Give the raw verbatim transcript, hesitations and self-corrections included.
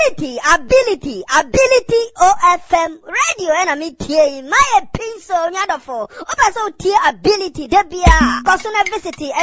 ability, ability, ability O F M radio and a meeting. My pin so nyadofo. Opa so tea ability debia. Cause on a visit